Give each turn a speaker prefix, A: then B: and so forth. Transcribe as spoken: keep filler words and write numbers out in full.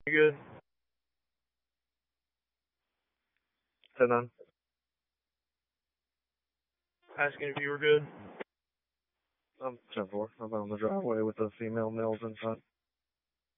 A: You good? ten nine. Asking if you were good. I'm ten four. I'm on the driveway with the female males inside.